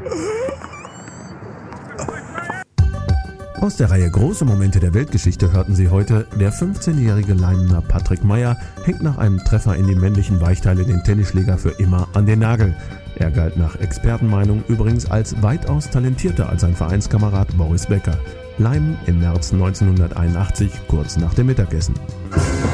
Aus der Reihe Große Momente der Weltgeschichte hörten Sie heute, der 15-jährige Leimener Patrick Meyer hängt nach einem Treffer in die männlichen Weichteile den Tennisschläger für immer an den Nagel. Er galt nach Expertenmeinung übrigens als weitaus talentierter als sein Vereinskamerad Boris Becker. Leimen im März 1981, kurz nach dem Mittagessen.